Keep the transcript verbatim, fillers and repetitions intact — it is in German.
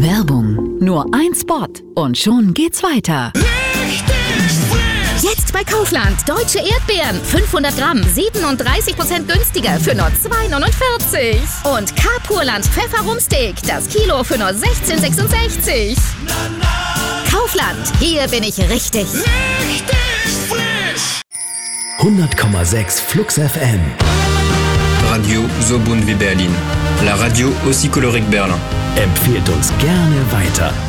Werbung. Nur ein Spot und schon geht's weiter. Jetzt bei Kaufland. Deutsche Erdbeeren. fünfhundert Gramm. siebenunddreißig Prozent günstiger für nur zwei neunundvierzig. Und K-Purland Pfefferrumsteak. Das Kilo für nur sechzehn sechsundsechzig. Kaufland. Hier bin ich richtig. Richtig frisch. hundert Komma sechs Flux F M. Radio so bunt wie Berlin. La radio aussi colorée que Berlin. Empfehlt uns gerne weiter.